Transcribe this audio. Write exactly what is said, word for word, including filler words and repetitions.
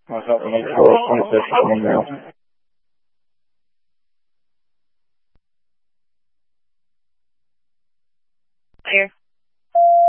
I'll have to make sure it's on the email. Here.